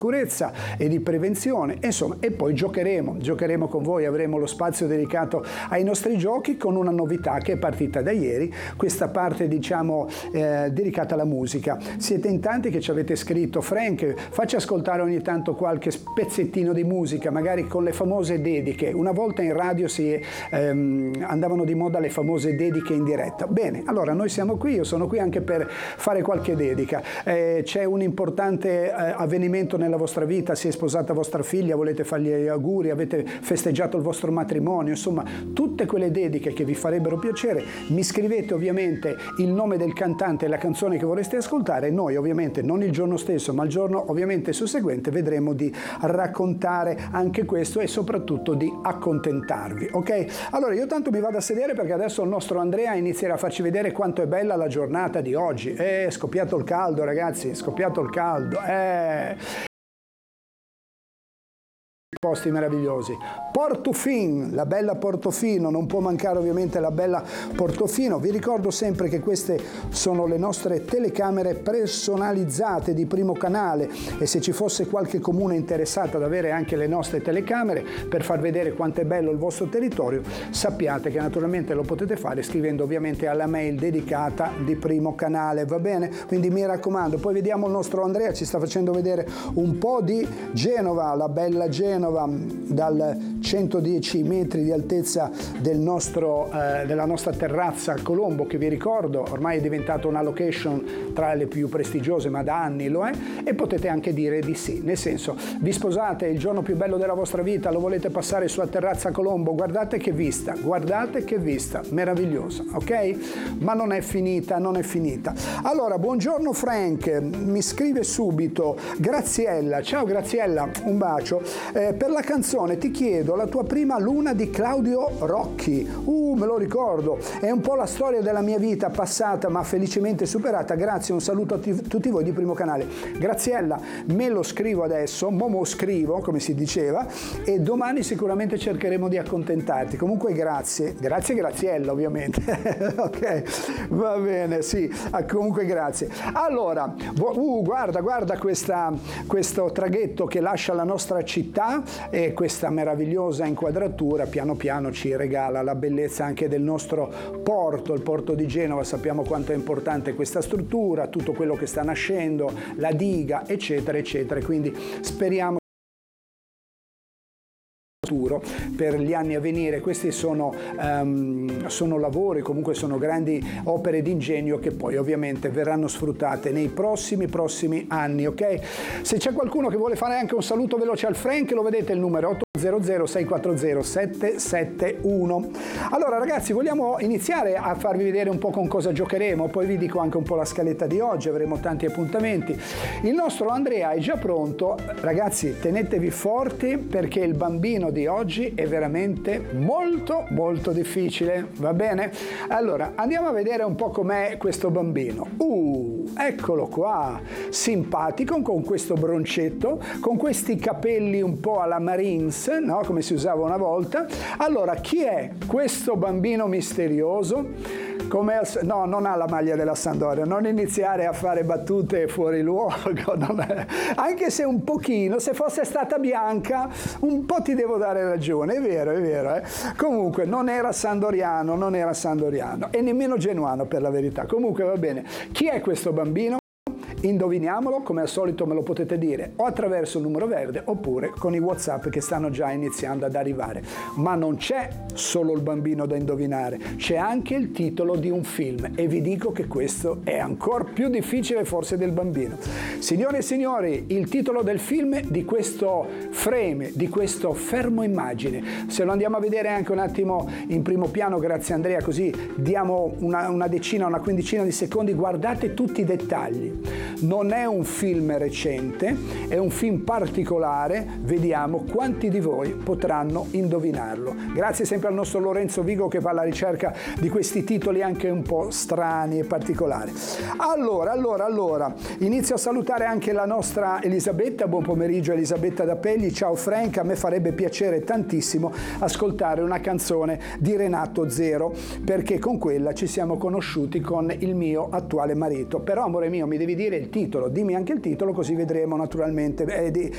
sicurezza e di prevenzione, insomma, e poi giocheremo con voi, avremo lo spazio dedicato ai nostri giochi con una novità che è partita da ieri, questa parte diciamo dedicata alla musica. Siete in tanti che ci avete scritto: Frank, facci ascoltare ogni tanto qualche pezzettino di musica, magari con le famose dediche. Una volta in radio andavano di moda le famose dediche in diretta. Bene, allora noi siamo qui, io sono qui anche per fare qualche dedica. C'è un importante avvenimento nella vostra vita, si è sposata vostra figlia, volete fargli gli auguri, avete festeggiato il vostro matrimonio, insomma tutte quelle dediche che vi farebbero piacere, mi scrivete ovviamente il nome del cantante e la canzone che vorreste ascoltare, e noi ovviamente non il giorno stesso ma il giorno ovviamente susseguente vedremo di raccontare anche questo e soprattutto di accontentarvi, ok? Allora io tanto mi vado a sedere perché adesso il nostro Andrea inizierà a farci vedere quanto è bella la giornata di oggi. È scoppiato il caldo, ragazzi, è scoppiato il caldo. Posti meravigliosi. Portofino, la bella Portofino, non può mancare ovviamente la bella Portofino. Vi ricordo sempre che queste sono le nostre telecamere personalizzate di Primo Canale, e se ci fosse qualche comune interessato ad avere anche le nostre telecamere per far vedere quanto è bello il vostro territorio, sappiate che naturalmente lo potete fare scrivendo ovviamente alla mail dedicata di Primo Canale, va bene? Quindi mi raccomando. Poi vediamo il nostro Andrea, ci sta facendo vedere un po' di Genova, la bella Genova, dal 110 metri di altezza della nostra terrazza a Colombo, che vi ricordo ormai è diventata una location tra le più prestigiose, ma da anni lo è, e potete anche dire di sì, nel senso, vi sposate, il giorno più bello della vostra vita, lo volete passare sulla terrazza a Colombo, guardate che vista, meravigliosa, ok? Ma non è finita. Allora, buongiorno Frank, mi scrive subito Graziella, ciao Graziella, un bacio. Per la canzone ti chiedo la tua prima luna di Claudio Rocchi. Me lo ricordo, è un po' la storia della mia vita passata ma felicemente superata. Grazie, un saluto a tutti voi di Primo Canale. Graziella, me lo scrivo adesso, momo scrivo come si diceva, e domani sicuramente cercheremo di accontentarti. Comunque grazie Graziella ovviamente. Ok, va bene, sì, comunque grazie. Allora, guarda questo traghetto che lascia la nostra città, e questa meravigliosa inquadratura piano piano ci regala la bellezza anche del nostro porto, il porto di Genova. Sappiamo quanto è importante questa struttura, tutto quello che sta nascendo, la diga, eccetera eccetera, quindi speriamo per gli anni a venire. Questi sono lavori, comunque sono grandi opere di ingegno che poi ovviamente verranno sfruttate nei prossimi anni, ok? Se c'è qualcuno che vuole fare anche un saluto veloce al Frank, lo vedete il numero 800 640 771. Allora ragazzi, vogliamo iniziare a farvi vedere un po' con cosa giocheremo, poi vi dico anche un po' la scaletta di oggi, avremo tanti appuntamenti. Il nostro Andrea è già pronto, ragazzi tenetevi forti perché il bambino di oggi è veramente molto difficile, va bene? Allora andiamo a vedere un po' com'è questo bambino. Eccolo qua, simpatico, con questo broncetto, con questi capelli un po' alla Marines, no? Come si usava una volta. Allora, chi è questo bambino misterioso? No, non ha la maglia della Sampdoria, non iniziare a fare battute fuori luogo, anche se un pochino, se fosse stata bianca, un po' ti devo dare ragione, è vero. Comunque non era sandoriano e nemmeno genuano per la verità. Comunque va bene. Chi è questo bambino? Indoviniamolo, come al solito me lo potete dire o attraverso il numero verde oppure con i WhatsApp che stanno già iniziando ad arrivare. Ma non c'è solo il bambino da indovinare, c'è anche il titolo di un film, e vi dico che questo è ancora più difficile forse del bambino. Signore e signori, il titolo del film, di questo frame, di questo fermo immagine, se lo andiamo a vedere anche un attimo in primo piano, grazie Andrea, così diamo una decina, una quindicina di secondi, guardate tutti i dettagli. Non è un film recente, è un film particolare, vediamo quanti di voi potranno indovinarlo. Grazie sempre al nostro Lorenzo Vigo che va alla ricerca di questi titoli anche un po' strani e particolari. Allora, inizio a salutare anche la nostra Elisabetta, buon pomeriggio Elisabetta da Pegli, ciao Frank, a me farebbe piacere tantissimo ascoltare una canzone di Renato Zero, perché con quella ci siamo conosciuti con il mio attuale marito, però amore mio mi devi dire il titolo, dimmi anche il titolo così vedremo naturalmente,